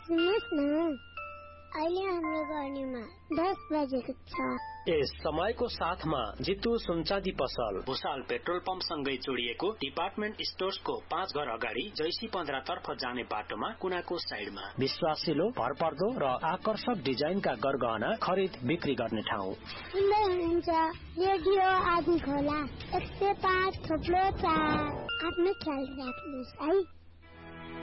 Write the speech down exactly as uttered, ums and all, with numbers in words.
सुन्नुहोस् न, अहिले हाम्रो गर्नेमा दस बजेको छ। यस समयको साथमा जितु सुनचाँदी पसल, भुसाल पेट्रोल पम्प सँगै जोडिएको डिपार्टमेन्ट स्टोर्सको पाँच घर अगाडि जैसी पन्ध्र तर्फ जाने बाटोमा कुनाको साइडमा विश्वासिलो, भरपर्दो र आकर्षक डिजाइनका गरगहना खरिद बिक्री गर्ने ठाउँ। सुन्दै हुनुहुन्छ रेडियो आदि खोला एक सय पाँच थोप्लो चार। आफ्नो ख्याल राख्नुहोस् है।